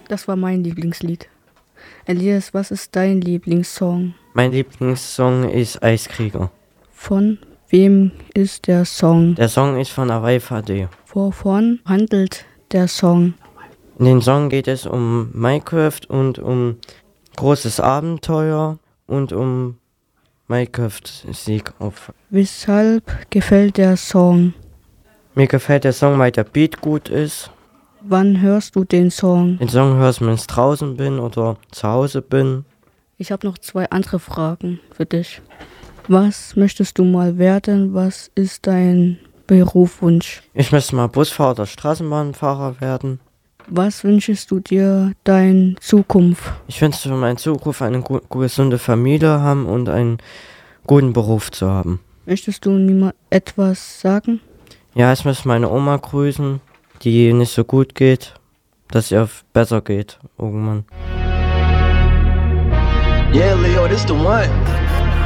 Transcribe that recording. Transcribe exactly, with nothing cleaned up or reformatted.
Das war mein Lieblingslied. Elias, was ist dein Lieblingssong? Mein Lieblingssong ist Eiskrieger. Von wem ist der Song? Der Song ist von Arrive H D. Wovon handelt der Song? In dem Song geht es um Minecraft und um großes Abenteuer und um Minecraft-Sieg auf. Weshalb gefällt der Song? Mir gefällt der Song, weil der Beat gut ist. Wann hörst du den Song? Den Song hörst du, wenn ich draußen bin oder zu Hause bin. Ich habe noch zwei andere Fragen für dich. Was möchtest du mal werden? Was ist dein Berufswunsch? Ich möchte mal Busfahrer oder Straßenbahnfahrer werden. Was wünschst du dir deine Zukunft? Ich wünsche für meine Zukunft eine gu- gesunde Familie haben und einen guten Beruf zu haben. Möchtest du niemand etwas sagen? Ja, ich möchte meine Oma grüßen, die nicht so gut geht, dass es ihr besser geht irgendwann. Yeah, Leo, this the one.